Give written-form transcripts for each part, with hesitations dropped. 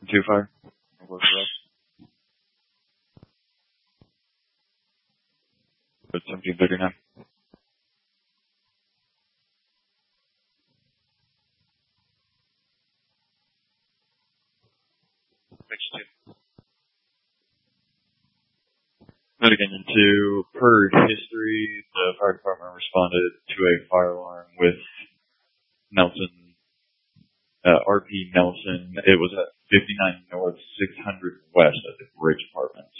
2 fire. Close it up. But 1739. Michigan 2, per history, the fire department responded to a fire alarm with Nelson, RP Nelson. It was at 59 North, 600 West at the Bridge Apartments.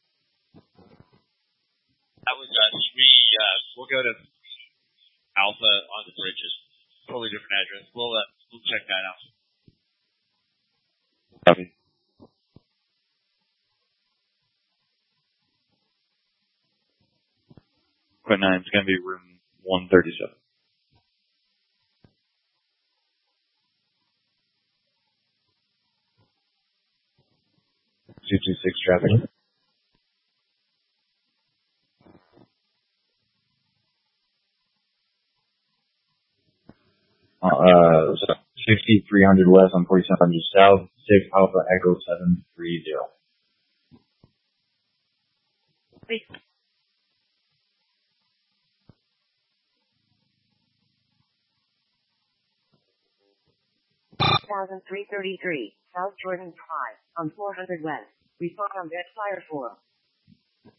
That was us. We'll go to Alpha on the bridges. Totally different address. We'll check that out. Copy. Quit 9, it's going to be room 137. traffic. 6300 West on 4700 South, 6 Alpha Echo 730. Wait. 333, South Jordan Drive, on 400 West. Respond on Jet Fire 4.